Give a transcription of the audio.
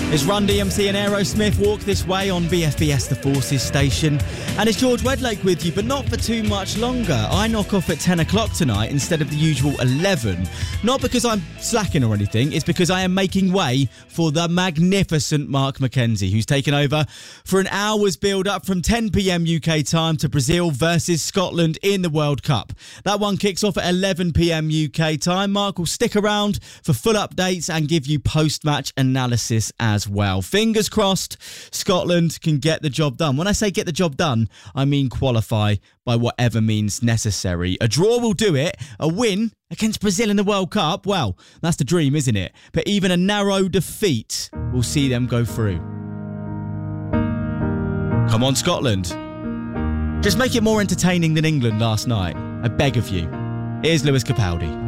It's Run DMC and Aerosmith Walk This Way on BFBS The Forces station. And it's George Wedlake with you, but not for too much longer. I knock off at 10 o'clock tonight instead of the usual 11. Not because I'm slacking or anything, it's because I am making way for the magnificent Mark McKenzie, who's taken over for an hour's build-up from 10 p.m. UK time to Brazil versus Scotland in the World Cup. That one kicks off at 11 p.m. UK time. Mark will stick around for full updates and give you post-match analysis as well. Fingers crossed Scotland can get the job done. When I say get the job done, I mean qualify by whatever means necessary. A draw will do it. A win against Brazil in the World Cup, well, that's the dream, isn't it? But even a narrow defeat will see them go through. Come on, Scotland. Just make it more entertaining than England last night. I beg of you. Here's Lewis Capaldi.